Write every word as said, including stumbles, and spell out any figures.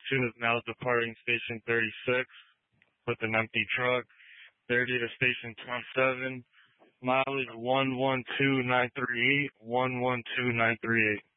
two is now departing station thirty-six with an empty truck. thirty to station twenty-seven. Mileage one one two nine three eight, one one two nine three eight.